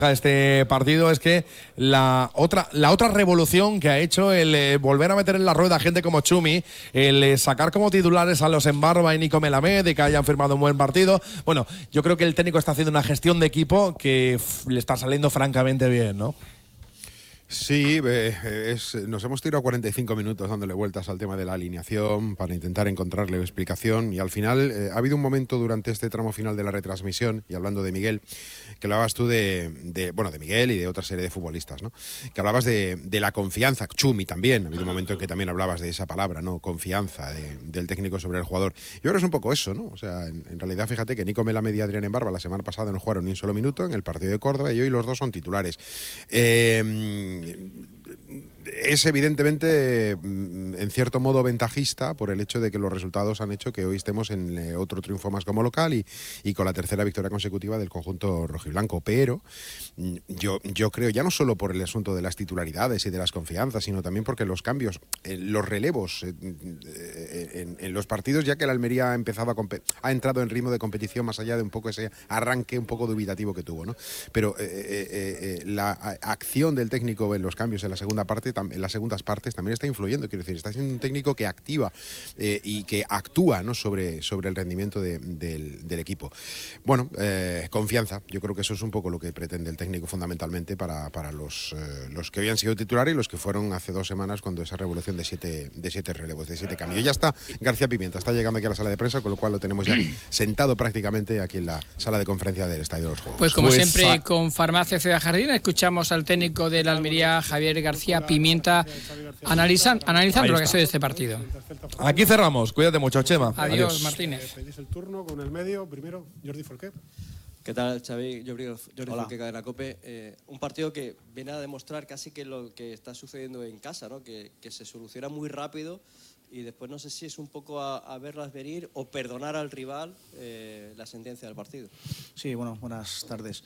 este partido es que la otra revolución que ha hecho el volver a meter en la rueda a gente como Chumi, el sacar como titulares a los Embarba y Nico Melamed y que hayan firmado un buen partido. Bueno, yo creo que el técnico está haciendo una gestión de equipo que le está saliendo francamente bien, ¿no? Sí, nos hemos tirado 45 minutos dándole vueltas al tema de la alineación para intentar encontrarle explicación y al final ha habido un momento durante este tramo final de la retransmisión, y hablando de Miguel, que hablabas tú de Miguel y de otra serie de futbolistas, ¿no? Que hablabas de la confianza, Chumi también, ha habido un momento en que también hablabas de esa palabra, ¿no? Confianza del técnico sobre el jugador. Yo creo que es un poco eso, ¿no? O sea, en realidad fíjate que Nico Melamed y Adrián Embarba la semana pasada no jugaron ni un solo minuto en el partido de Córdoba y hoy los dos son titulares. Es evidentemente en cierto modo ventajista por el hecho de que los resultados han hecho que hoy estemos en otro triunfo más como local y con la tercera victoria consecutiva del conjunto rojiblanco, pero yo creo, ya no solo por el asunto de las titularidades y de las confianzas, sino también porque los cambios, los relevos en los partidos, ya que el Almería ha entrado en ritmo de competición más allá de un poco ese arranque un poco dubitativo que tuvo, ¿no? Pero la acción del técnico en los cambios en la segunda parte, en las segundas partes, también está influyendo. Quiero decir, está siendo un técnico que activa y que actúa, ¿no? sobre el rendimiento del equipo. Bueno, confianza. Yo creo que eso es un poco lo que pretende el técnico fundamentalmente para los que hoy han sido titulares y los que fueron hace 2 semanas cuando esa revolución de 7 relevos, de 7 cambios. Ya está García Pimienta, está llegando aquí a la sala de prensa, con lo cual lo tenemos ya sentado prácticamente aquí en la sala de conferencia del Estadio de los Juegos. Pues como siempre con Farmacia Ciudad Jardín, escuchamos al técnico de la Almería, Javier García Pimienta, analizando lo que ha sido este partido. Aquí cerramos, cuídate mucho, Chema. Adiós. Martínez. Pedís el turno con el medio, primero Jordi Forqué. ¿Qué tal, Xavi? Jordi Forqué, Cadena COPE. Un partido que viene a demostrar casi que lo que está sucediendo en casa, ¿no? Que se soluciona muy rápido y después no sé si es un poco a verlas venir o perdonar al rival la sentencia del partido. Sí, bueno, buenas tardes.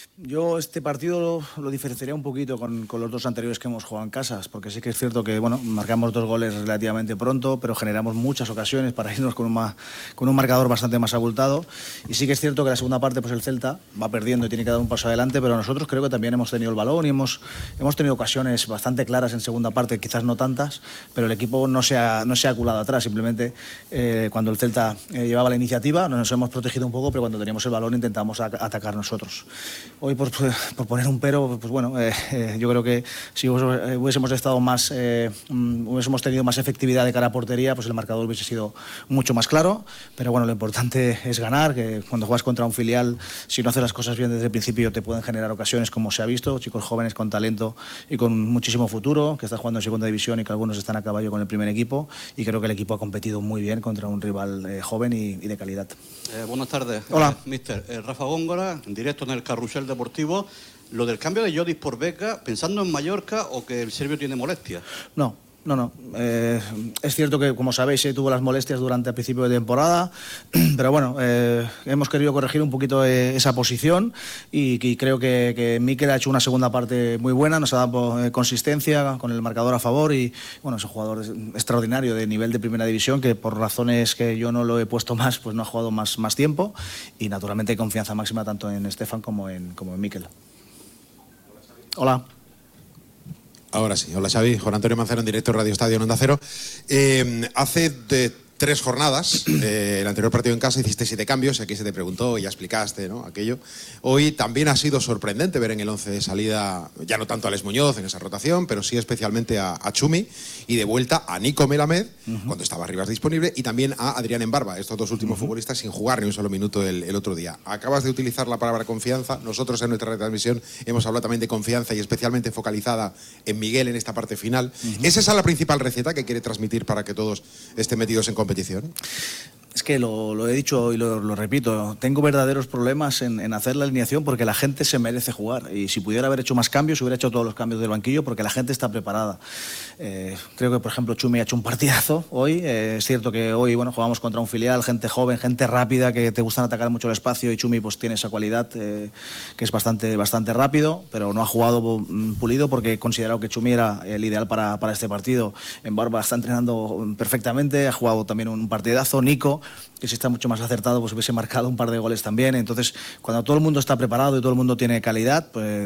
Yo este partido lo diferenciaría un poquito con los 2 anteriores que hemos jugado en casas, porque sí que es cierto que bueno, marcamos 2 goles relativamente pronto, pero generamos muchas ocasiones para irnos con un marcador bastante más abultado. Y sí que es cierto que la segunda parte pues el Celta va perdiendo y tiene que dar un paso adelante, pero nosotros creo que también hemos tenido el balón y hemos tenido ocasiones bastante claras en segunda parte, quizás no tantas, pero el equipo no se ha culado atrás. Simplemente cuando el Celta llevaba la iniciativa nos hemos protegido un poco, pero cuando teníamos el balón intentamos atacar nosotros. Hoy por poner un pero, pues bueno, yo creo que si hubiésemos estado más, hubiésemos tenido más efectividad de cara a portería, pues el marcador hubiese sido mucho más claro. Pero bueno, lo importante es ganar, que cuando juegas contra un filial, si no haces las cosas bien desde el principio, te pueden generar ocasiones como se ha visto, chicos jóvenes con talento y con muchísimo futuro, que están jugando en segunda división y que algunos están a caballo con el primer equipo, y creo que el equipo ha competido muy bien contra un rival joven y de calidad. Buenas tardes. Hola. Mister. Rafa Góngora, en directo en el Carrusel Deportivo. Lo del cambio de Lloris por Vega, ¿pensando en Mallorca o que el serbio tiene molestias? No. Es cierto que, como sabéis, tuvo las molestias durante el principio de temporada, pero bueno, hemos querido corregir un poquito esa posición y creo que Mikel ha hecho una segunda parte muy buena, nos ha dado consistencia con el marcador a favor y bueno, es un jugador extraordinario de nivel de primera división que por razones que yo no lo he puesto más, pues no ha jugado más tiempo y naturalmente hay confianza máxima tanto en Stefan como en Mikel. Hola. Ahora sí, hola Xavi, Juan Antonio Manzano en directo Radio Estadio en Onda Cero. Hace 3 jornadas, el anterior partido en casa hiciste 7 cambios, aquí se te preguntó y ya explicaste, ¿no? Aquello. Hoy también ha sido sorprendente ver en el 11 de salida, ya no tanto a Les Muñoz en esa rotación, pero sí especialmente a Chumi y de vuelta a Nico Melamed, cuando estaba Rivas disponible, y también a Adrián Embarba, estos 2 últimos futbolistas sin jugar ni un solo minuto el otro día. Acabas de utilizar la palabra confianza, nosotros en nuestra retransmisión hemos hablado también de confianza y especialmente focalizada en Miguel en esta parte final. ¿Es esa la principal receta que quiere transmitir para que todos estén metidos en competición? Es que lo he dicho y lo repito, tengo verdaderos problemas en hacer la alineación porque la gente se merece jugar y si pudiera haber hecho más cambios, hubiera hecho todos los cambios del banquillo porque la gente está preparada. Creo que, por ejemplo, Chumi ha hecho un partidazo hoy. Es cierto que hoy jugamos contra un filial, gente joven, gente rápida, que te gustan atacar mucho el espacio y Chumi pues tiene esa cualidad que es bastante rápido, pero no ha jugado pulido porque he considerado que Chumi era el ideal para este partido. Embarba está entrenando perfectamente, ha jugado también un partidazo. Nico, que si está mucho más acertado, pues hubiese marcado un par de goles también. Entonces, cuando todo el mundo está preparado y todo el mundo tiene calidad, pues